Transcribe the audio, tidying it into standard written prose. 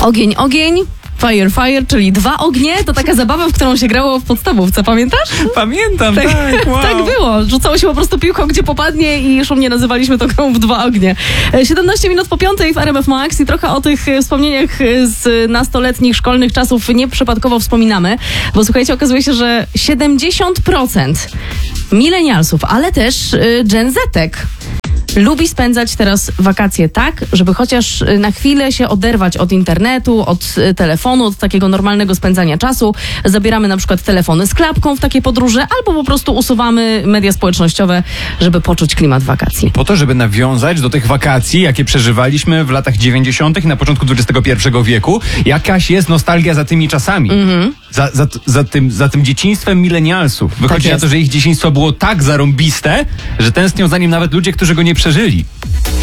Ogień, ogień. Fire, fire, czyli 2 ognie, to taka zabawa, w którą się grało w podstawówce, pamiętasz? Pamiętam, tak, wow. Tak było, rzucało się po prostu piłką, gdzie popadnie i szumnie nazywaliśmy to grą w 2 ognie. 17 minut po 5 w RMF Max i trochę o tych wspomnieniach z nastoletnich, szkolnych czasów nieprzypadkowo wspominamy, bo słuchajcie, okazuje się, że 70% milenialsów, ale też Gen Z-ek lubi spędzać teraz wakacje tak, żeby chociaż na chwilę się oderwać od internetu, od telefonu, od takiego normalnego spędzania czasu. Zabieramy na przykład telefony z klapką w takie podróże, albo po prostu usuwamy media społecznościowe, żeby poczuć klimat wakacji. Po to, żeby nawiązać do tych wakacji, jakie przeżywaliśmy w latach 90. i na początku XXI wieku. Jakaś jest nostalgia za tymi czasami. Za tym dzieciństwem milenialsów. Wychodzi na to, że ich dzieciństwo było tak zarąbiste, że tęsknią za nim nawet ludzie, którzy go nie przeżyli.